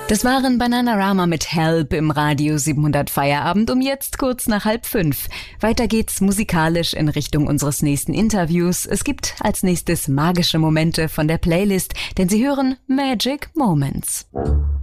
Das waren Bananarama mit Help im Radio 700 Feierabend um jetzt kurz nach 4:30. Weiter geht's musikalisch in Richtung unseres nächsten Interviews. Es gibt als nächstes magische Momente von der Playlist, denn Sie hören Magic Moments.